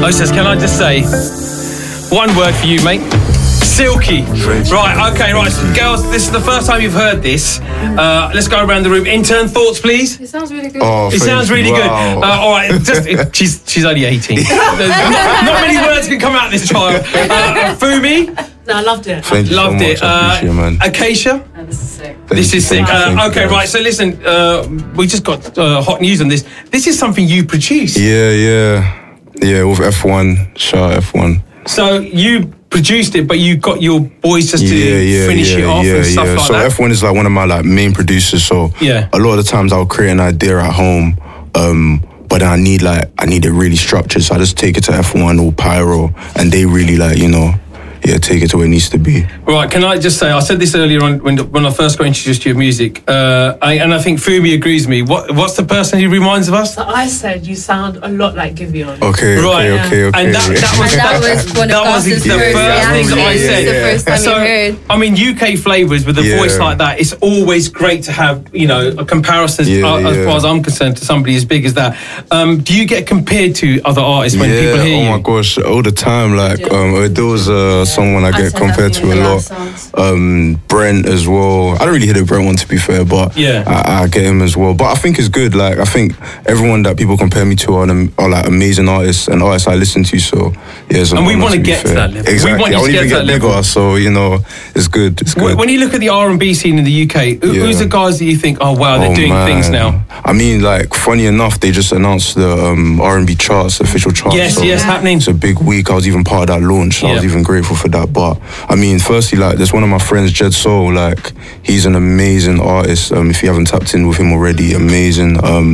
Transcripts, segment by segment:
Moses, can I just say one word for you, mate? Silky. Right, okay, right. So girls, this is the first time you've heard this. Let's go around the room. Intern, thoughts, please? It sounds really good. It sounds really good. All right, she's only 18. Not many words can come out of this child. Fumi? No, I loved it. Thank you Loved so it. much. I appreciate it, man. Acacia? This is sick. This is sick. Okay, right. So listen, we just got hot news on this. This is something you produce. Yeah, with F1. Shout out F1. So you produced it, but you got your boys just to finish it off and stuff like so that. F1 is like one of my main producers. So a lot of the times I'll create an idea at home, but then I need it really structured. So I just take it to F1 or Pyro, and they really take it to where it needs to be. Right, can I just say, I said this earlier on when I first got introduced to your music, and I think Fumi agrees with me. What's the person who reminds of us? So I said you sound a lot like Giveon. Okay. And that was one of the first thing that I said. The first time so, you heard. I mean, UK flavours with a voice like that, it's always great to have, a comparison, as far as I'm concerned, to somebody as big as that. Do you get compared to other artists when people hear you? Oh my gosh, all the time. There was someone I get compared to a lot. Brent as well. I don't really hear the Brent one, to be fair, but I get him as well. But I think it's good. I think everyone that people compare me to are like amazing artists and artists I listen to. So and we want to get to that level. Exactly. We want you to get to that level. Bigger, so it's good. It's good. When you look at the R&B scene in the UK, who's the guys that you think, oh wow, they're doing things now? I mean, funny enough, they just announced the R&B charts, the official charts. Yes, happening. It's a big week. I was even part of that launch. I was even grateful for that. But I mean, firstly, there's one of my friends, Jed Soul. He's an amazing artist. If you haven't tapped in with him already, amazing.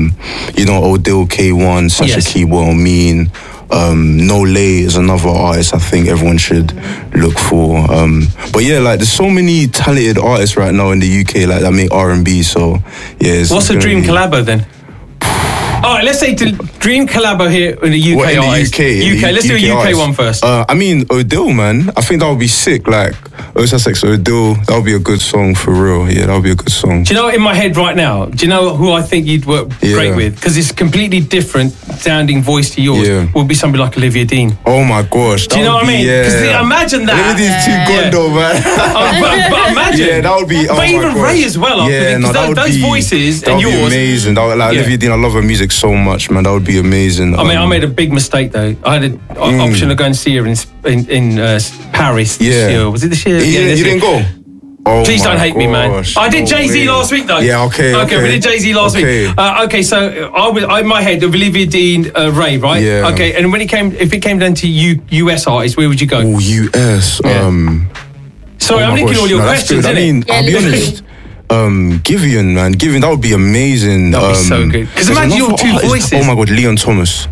Odil K1, Sasha Keywell, Mean. No Lay is another artist I think everyone should look for. But there's so many talented artists right now in the UK that make R&B. So what's a dream collabo then? All right, let's say dream collabo here in the UK. In the UK. Let's do a UK one first. I mean, Odil, man. I think that would be sick. Osasex Odil, that would be a good song for real. Yeah, that would be a good song. Do you know in my head right now? Do you know who I think you'd work great with? Because it's a completely different sounding voice to yours. Yeah. Would be somebody like Olivia Dean. Oh my gosh. Do you know what I mean? Because imagine that. Olivia Dean's too good though, man. But imagine. Yeah, that would be. But even Ray as well. Those voices and yours. That would be amazing. Olivia Dean, I love her music so much, man. That would be amazing. I made a big mistake though. I had an option of going to see her in Paris this year. Was it this year? You didn't go? Oh, please don't hate me, man. I did Jay-Z last week though. Yeah, okay. We did Jay-Z last week. Okay, so I in my head of Olivia Dean, Ray, right? Yeah. Okay, and if it came down to US artists, where would you go? Oh, US. Sorry, I'm linking all your questions, I mean, I'll be honest. Giveon, man. Giveon, that would be amazing. That would be so good. Because imagine your two voices. Oh my God, Leon Thomas.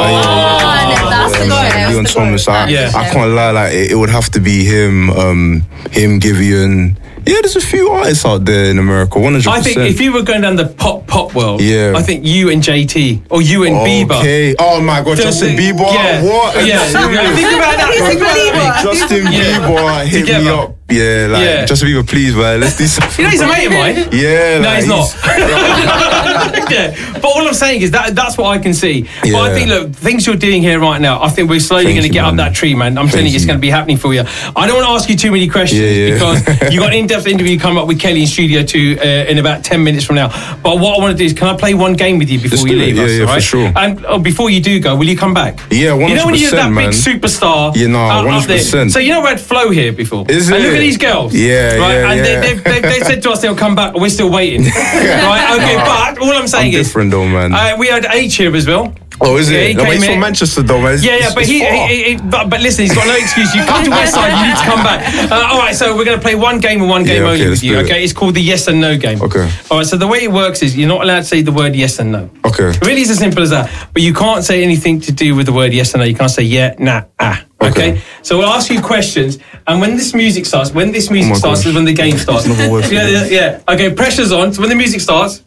That's the guy. Leon Thomas. I can't lie, it would have to be him, Giveon. Yeah, there's a few artists out there in America, 100%. I think if you were going down the pop world, I think you and JT, or you and Bieber. Okay. Oh my God, Justin Bieber. Yeah. What? Yeah. Think about that. Justin Bieber hit me up. Yeah, Justin Bieber, please, man. Let's do something. He's a mate of mine. Yeah. No, he's not. But all I'm saying is that's what I can see. But I think, look, things you're doing here right now, I think we're slowly going to get up that tree, man. I'm telling you, it's going to be happening for you. I don't want to ask you too many questions because you got an in-depth interview coming up with Kelly in Studio 2 in about 10 minutes from now. But what I want to do is, can I play one game with you before you leave us? Yeah, right? for sure. And before you do go, will you come back? Yeah, 100%, You know when you're that man. big superstar? 100%. So you know we had Flo here before. Is it? And look at these girls. Yeah, right? And they said to us they'll come back, but we're still waiting. Right? Okay, but all I'm saying is different though, man. we had H here as well. Oh, is it? Yeah, he's from Manchester though, man. But listen, he's got no excuse. You come to West Side, you need to come back. All right, so we're going to play one game and one game only with you. Okay, it's called the yes and no game. Okay. All right, so the way it works is you're not allowed to say the word yes and no. Okay. Really, it's as simple as that. But you can't say anything to do with the word yes and no. You can't say yeah, nah, ah. Okay. So we'll ask you questions, and when this music starts, is when the game starts. Yeah. Okay, pressure's on. So when the music starts,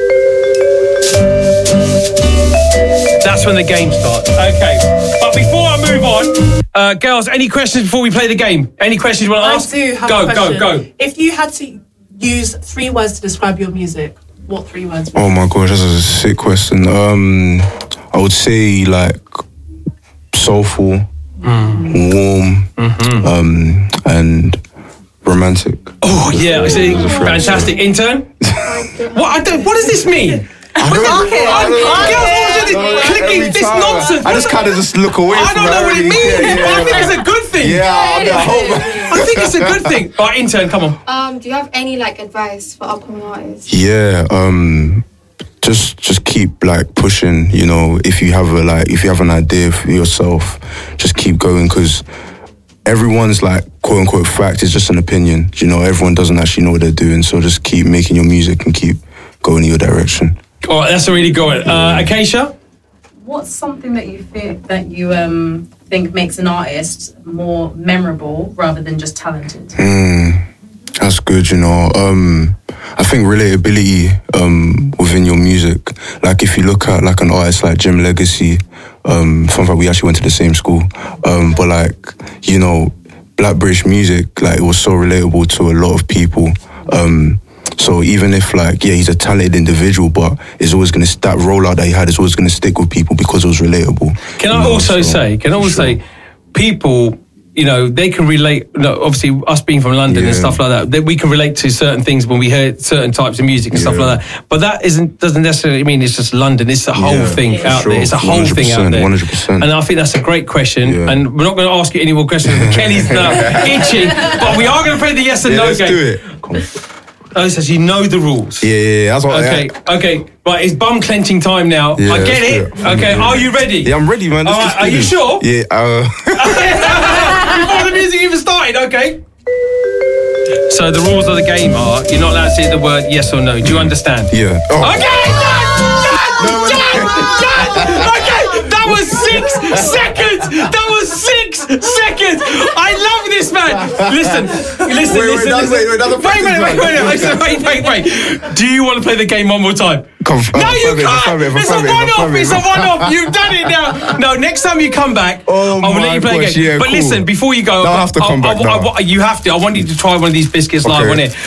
that's when the game starts. Okay. But before I move on, girls, any questions before we play the game? Any questions you want to ask? I do have a question. Go. If you had to use 3 words to describe your music, what 3 words? Oh my gosh, that's a sick question. I would say soulful, warm, and romantic. Oh yeah, I see. Fantastic. Intern? What does this mean? Clicking this nonsense. I just kind of just look away. I don't know what it means, but I think it's a good thing. Yeah, I think it's a good thing. All right, intern, come on. Do you have any advice for upcoming artists? Yeah, just keep pushing. You know, if you have an idea for yourself, just keep going, because everyone's quote unquote fact is just an opinion. You know, everyone doesn't actually know what they're doing. So just keep making your music and keep going in your direction. All right, that's a really good one. Acacia? What's something that you think makes an artist more memorable rather than just talented? That's good, you know. I think relatability within your music. If you look at an artist like Jim Legacy, fun fact, we actually went to the same school. But you know, Black British music, it was so relatable to a lot of people. So even if he's a talented individual, but it's always gonna, that rollout that he had is always gonna stick with people because it was relatable. Can I also say, people, you know, they can relate. No, obviously, us being from London and stuff like that, we can relate to certain things when we hear certain types of music and stuff like that. But that doesn't necessarily mean it's just London. It's the whole thing out there. It's a whole thing out there. 100%. And I think that's a great question. Yeah. And we're not going to ask you any more questions. Kelly's now itching, but we are going to play the yes and no game. Let's do it. Oh, it says you know the rules. Yeah, that's what. Okay. Right, it's bum clenching time now. Yeah, I get it. Okay, are you ready? Yeah, I'm ready, man. All right, are you sure? Yeah. Before the music even started, okay. So the rules of the game are you're not allowed to say the word yes or no. Do you understand? Yeah. Oh. Okay, okay, that was 6 seconds. That was 6 seconds. I love this, man. Listen. Wait, Do you want to play the game one more time? No, you can't. It's a one-off. It's a one-off. You've done it now. No, next time you come back, I will let you play a game. But listen, before you go, I have to come back. You have to. I want you to try one of these biscuits live on it.